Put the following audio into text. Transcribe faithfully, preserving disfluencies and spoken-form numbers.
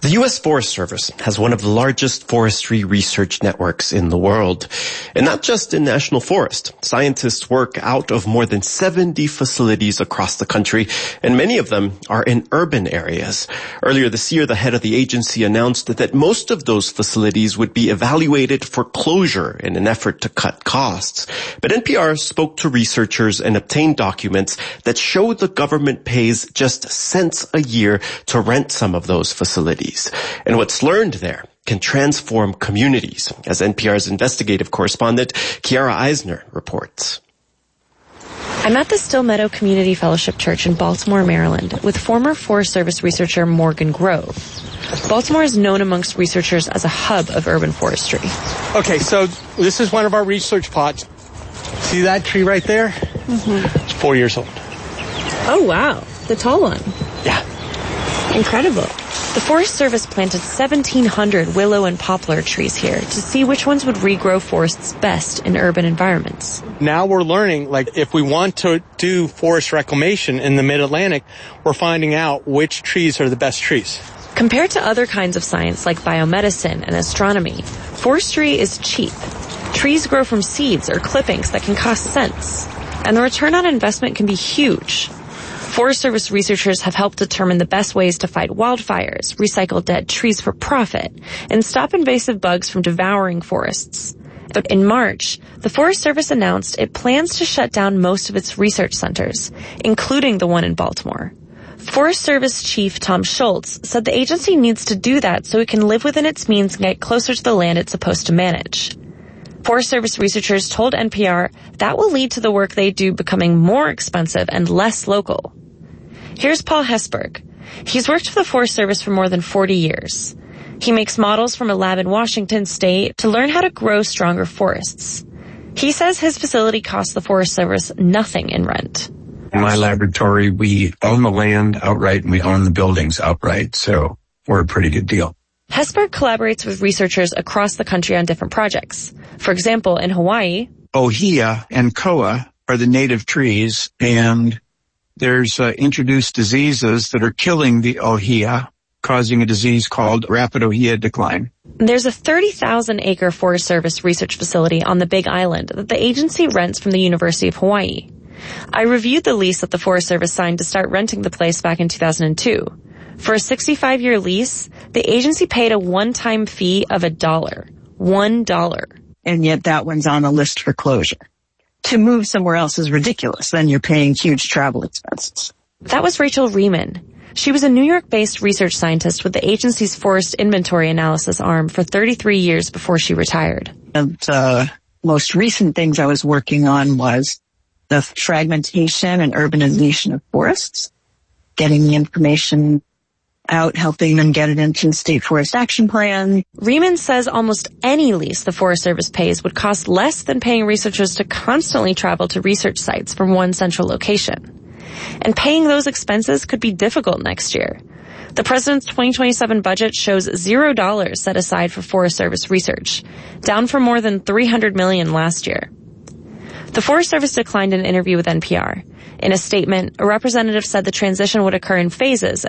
The U S Forest Service has one of the largest forestry research networks in the world. And not just in national forest. Scientists work out of more than seventy facilities across the country, and many of them are in urban areas. Earlier this year, the head of the agency announced that most of those facilities would be evaluated for closure in an effort to cut costs. But N P R spoke to researchers and obtained documents that show the government pays just cents a year to rent some of those facilities. And what's learned there can transform communities, as N P R's investigative correspondent Kiara Eisner reports. I'm at the Still Meadow Community Fellowship Church in Baltimore, Maryland, with former Forest Service researcher Morgan Grove. Baltimore is known amongst researchers as a hub of urban forestry. Okay, so this is one of our research plots. See that tree right there? Mm-hmm. It's four years old. Oh, wow. The tall one. Yeah. Incredible. The Forest Service planted seventeen hundred willow and poplar trees here to see which ones would regrow forests best in urban environments. Now we're learning, like, if we want to do forest reclamation in the Mid-Atlantic, we're finding out which trees are the best trees. Compared to other kinds of science like biomedicine and astronomy, forestry is cheap. Trees grow from seeds or clippings that can cost cents, and the return on investment can be huge. Forest Service researchers have helped determine the best ways to fight wildfires, recycle dead trees for profit, and stop invasive bugs from devouring forests. But in March, the Forest Service announced it plans to shut down most of its research centers, including the one in Baltimore. Forest Service Chief Tom Schultz said the agency needs to do that so it can live within its means and get closer to the land it's supposed to manage. Forest Service researchers told N P R that will lead to the work they do becoming more expensive and less local. Here's Paul Hesburgh. He's worked for the Forest Service for more than forty years. He makes models from a lab in Washington State to learn how to grow stronger forests. He says his facility costs the Forest Service nothing in rent. In my laboratory, we own the land outright and we own the buildings outright, so we're a pretty good deal. Hesburgh collaborates with researchers across the country on different projects. For example, in Hawaii, Ohia and koa are the native trees, and there's uh, introduced diseases that are killing the ohia, causing a disease called rapid ohia decline. There's a thirty thousand acre Forest Service research facility on the Big Island that the agency rents from the University of Hawaii. I reviewed the lease that the Forest Service signed to start renting the place back in two thousand two. For a sixty-five year lease, the agency paid a one-time fee of a dollar. One dollar. And yet that one's on a list for closure. To move somewhere else is ridiculous. Then you're paying huge travel expenses. That was Rachel Riemann. She was a New York-based research scientist with the agency's forest inventory analysis arm for thirty-three years before she retired. And the most recent things I was working on was the fragmentation and urbanization of forests, getting the information out, helping them get it into the State Forest Action Plan. Riemann says almost any lease the Forest Service pays would cost less than paying researchers to constantly travel to research sites from one central location. And paying those expenses could be difficult next year. The president's twenty twenty-seven budget shows zero dollars set aside for Forest Service research, down from more than three hundred million dollars last year. The Forest Service declined an interview with N P R. In a statement, a representative said the transition would occur in phases